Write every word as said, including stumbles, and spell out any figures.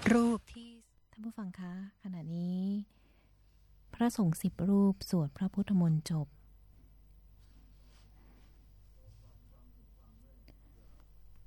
รูปที่ท่านผู้ฟังคะขณะนี้พระสงฆ์สิบรูปสวดพระพุทธมนต์จบ